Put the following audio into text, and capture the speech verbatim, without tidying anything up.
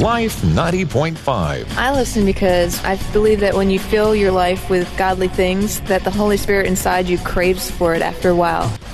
Life ninety point five. I listen because I believe that when you fill your life with godly things, that the Holy Spirit inside you craves for it after a while.